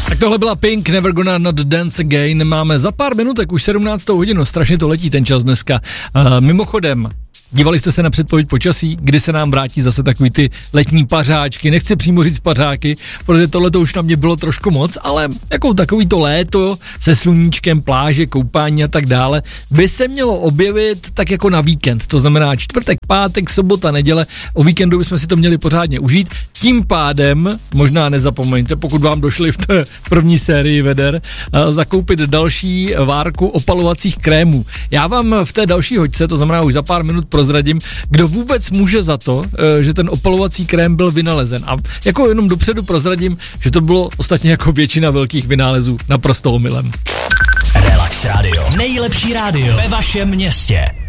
Tak tohle byla Pink, Never Gonna Not Dance Again. Máme za pár minutek už 17. hodinu, strašně to letí ten čas dneska. Mimochodem, dívali jste se na předpověď počasí, kdy se nám vrátí zase takový ty letní pařáčky, nechci přímo říct pařáky, protože tohle to už na mě bylo trošku moc, ale jako takový to léto se sluníčkem, pláže, koupání a tak dále, by se mělo objevit tak jako na víkend, to znamená čtvrtek, pátek, sobota, neděle, o víkendu bychom si to měli pořádně užít, tím pádem, možná nezapomeňte, pokud vám došli v té první sérii veder, zakoupit další várku opalovacích krémů. Já vám v té další hoďce, to znamená už za pár minut prozradím, kdo vůbec může za to, že ten opalovací krém byl vynalezen. A jako jenom dopředu prozradím, že to bylo ostatně jako většina velkých vynálezů naprosto omylem. Relax Radio. Nejlepší rádio ve vašem městě.